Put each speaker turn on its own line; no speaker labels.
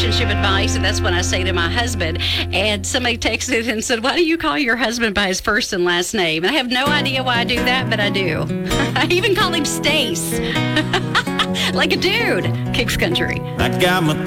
relationship advice, and that's what I say to my husband. And somebody texted and said, why do you call your husband by his first and last name? And I have no idea why I do that, but I do. I even call him Stace. Like a dude. Kicks Country.
I got my